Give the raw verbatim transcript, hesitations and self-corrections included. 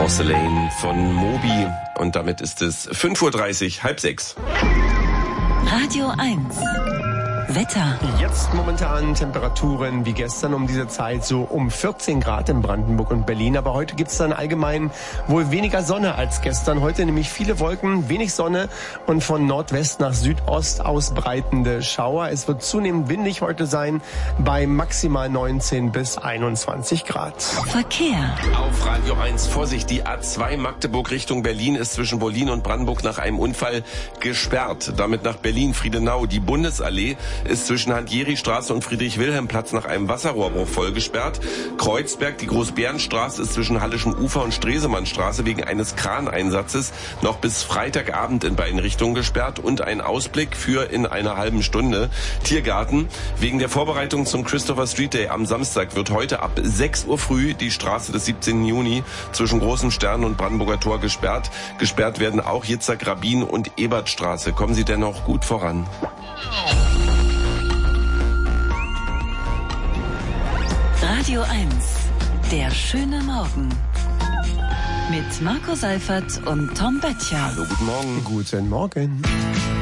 Across the Lane von Moby. Und damit ist es fünf Uhr dreißig, halb sechs. Radio eins. Wetter. Jetzt momentan Temperaturen wie gestern um diese Zeit so um vierzehn Grad in Brandenburg und Berlin. Aber heute gibt es dann allgemein wohl weniger Sonne als gestern. Heute nämlich viele Wolken, wenig Sonne und von Nordwest nach Südost ausbreitende Schauer. Es wird zunehmend windig heute sein bei maximal neunzehn bis einundzwanzig Grad. Verkehr. Auf Radio eins Vorsicht, die A zwei Magdeburg Richtung Berlin ist zwischen Berlin und Brandenburg nach einem Unfall gesperrt. Damit nach Berlin, Friedenau. Die Bundesallee ist zwischen Hand-Jeri-Straße und Friedrich-Wilhelm-Platz nach einem Wasserrohrbruch voll gesperrt. Kreuzberg, die Großbärenstraße ist zwischen Hallischen Ufer und Stresemannstraße wegen eines Kraneinsatzes noch bis Freitagabend in beiden Richtungen gesperrt und ein Ausblick für in einer halben Stunde. Tiergarten. Wegen der Vorbereitung zum Christopher Street Day am Samstag wird heute ab sechs Uhr früh die Straße des siebzehnten Juni zwischen Großem Stern und Brandenburger Tor gesperrt. Gesperrt werden auch Jitzak, Rabin und Ebertstraße. Kommen Sie denn noch gut voran? Radio eins. Der schöne Morgen. Mit Marco Seifert und Tom Böttcher. Hallo, guten Morgen. Guten Morgen.